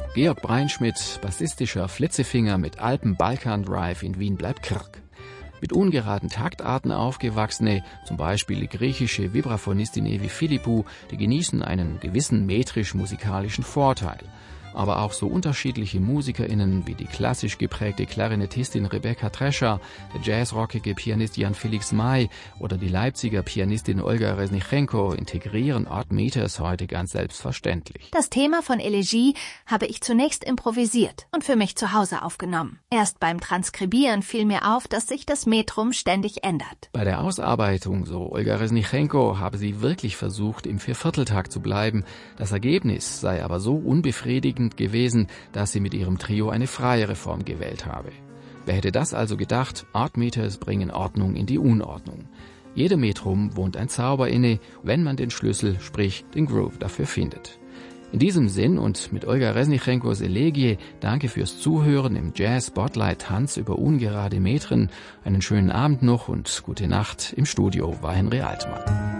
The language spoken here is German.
Georg Breinschmidt, bassistischer Flitzefinger mit Alpen-Balkan-Drive in Wien bleibt Kirk. Mit ungeraden Taktarten aufgewachsene, zum Beispiel die griechische Vibraphonistin Evi Philippou, die genießen einen gewissen metrisch-musikalischen Vorteil. Aber auch so unterschiedliche MusikerInnen wie die klassisch geprägte Klarinettistin Rebecca Trescher, der jazzrockige Pianist Jan Felix May oder die Leipziger Pianistin Olga Resnichenko integrieren Odd Meters heute ganz selbstverständlich. Das Thema von Elegie habe ich zunächst improvisiert und für mich zu Hause aufgenommen. Erst beim Transkribieren fiel mir auf, dass sich das Metrum ständig ändert. Bei der Ausarbeitung, so Olga Resnichenko, habe sie wirklich versucht, im Viervierteltakt zu bleiben. Das Ergebnis sei aber so unbefriedigend gewesen, dass sie mit ihrem Trio eine freiere Form gewählt habe. Wer hätte das also gedacht? Odd Meters bringen Ordnung in die Unordnung. Jedem Metrum wohnt ein Zauber inne, wenn man den Schlüssel, sprich den Groove, dafür findet. In diesem Sinn und mit Olga Resnichenkos Elegie danke fürs Zuhören im Jazz Spotlight Tanz über ungerade Metren. Einen schönen Abend noch und gute Nacht. Im Studio war Henry Altmann.